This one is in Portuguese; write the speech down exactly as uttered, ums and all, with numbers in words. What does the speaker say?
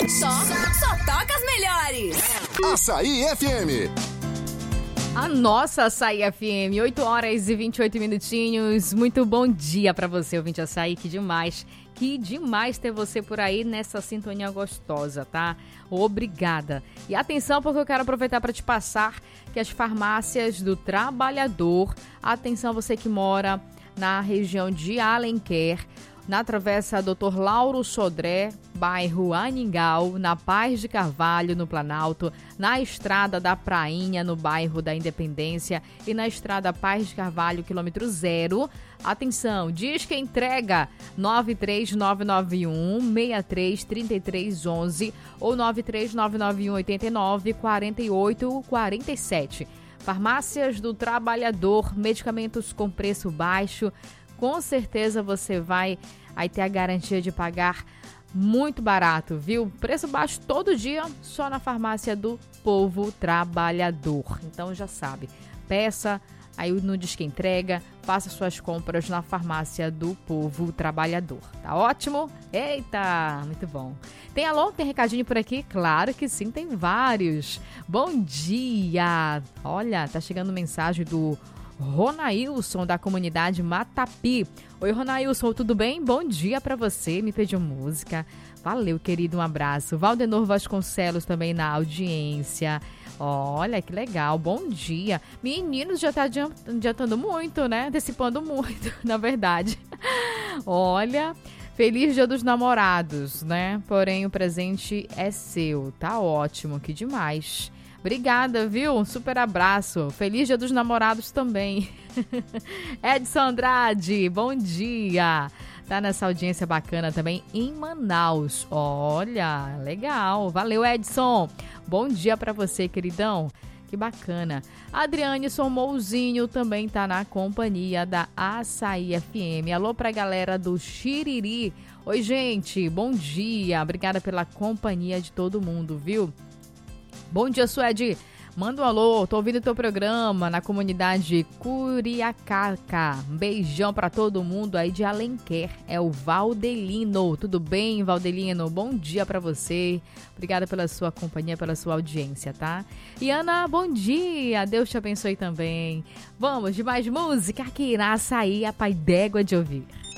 melhores. Só, só toca as melhores. Açaí F M. A nossa Açaí F M, oito horas e vinte e oito minutinhos. Muito bom dia pra você, ouvinte Açaí, que demais, que demais ter você por aí nessa sintonia gostosa, tá? Obrigada. E atenção, porque eu quero aproveitar para te passar que as farmácias do trabalhador, atenção você que mora na região de Alenquer, na Travessa doutor Lauro Sodré, bairro Aningal, na Paz de Carvalho, no Planalto, na Estrada da Prainha, no bairro da Independência e na Estrada Paz de Carvalho, quilômetro zero. Atenção, diz que entrega nove três nove nove um, seis três três três um um ou nove três nove nove um, oito nove quatro oito quatro sete. Farmácias do Trabalhador, medicamentos com preço baixo. Com certeza você vai aí ter a garantia de pagar muito barato, viu? Preço baixo todo dia, só na farmácia do Povo Trabalhador. Então já sabe, peça aí no Disque Entrega, faça suas compras na farmácia do Povo Trabalhador. Tá ótimo? Eita, muito bom. Tem alô? Tem recadinho por aqui? Claro que sim, tem vários. Bom dia! Olha, tá chegando mensagem do Ronailson, da comunidade Matapi. Oi, Ronailson, tudo bem? Bom dia pra você, me pediu música. Valeu, querido, um abraço. Valdenor Vasconcelos também na audiência. Olha, que legal, bom dia. Meninos, já tá adiantando muito, né? Antecipando muito, na verdade. Olha, feliz Dia dos Namorados, né? Porém, o presente é seu. Tá ótimo, que demais. Obrigada, viu? Um super abraço. Feliz Dia dos Namorados também. Edson Andrade, bom dia. Tá nessa audiência bacana também em Manaus. Olha, legal. Valeu, Edson. Bom dia pra você, queridão. Que bacana. Adriane Somouzinho também tá na companhia da Açaí F M. Alô pra galera do Xiriri. Oi, gente. Bom dia. Obrigada pela companhia de todo mundo, viu? Bom dia, Suede. Manda um alô, tô ouvindo o teu programa na comunidade Curiacaca. Um beijão pra todo mundo aí de Alenquer. É o Valdelino. Tudo bem, Valdelino? Bom dia pra você. Obrigada pela sua companhia, pela sua audiência, tá? E Ana, bom dia. Deus te abençoe também. Vamos de mais música aqui na Açaí, a pai d'égua de ouvir.